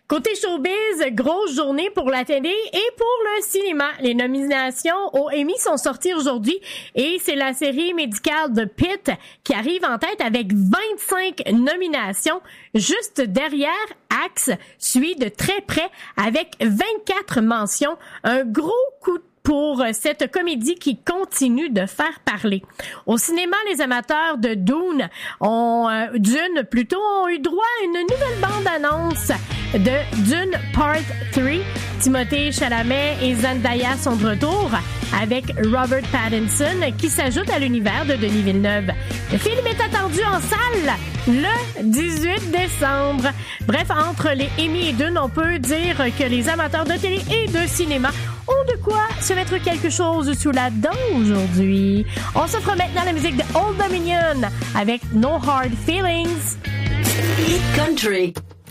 Côté showbiz, grosse journée pour la télé et pour le cinéma. Les nominations aux Emmy sont sorties aujourd'hui et c'est la série médicale de Pitt qui arrive en tête avec 25 nominations. Juste derrière, Axe suit de très près avec 24 mentions. Un gros coup pour cette comédie qui continue de faire parler. Au cinéma, les amateurs de Dune ont eu droit à une nouvelle bande-annonce de Dune Part 3. Timothée Chalamet et Zendaya sont de retour avec Robert Pattinson qui s'ajoute à l'univers de Denis Villeneuve. Le film est attendu en salle le 18 décembre. Bref, entre les Emmy et Dune, on peut dire que les amateurs de télé et de cinéma ont de quoi se mettre quelque chose sous la dent aujourd'hui. On s'offre maintenant la musique de Old Dominion avec No Hard Feelings. Hit Country.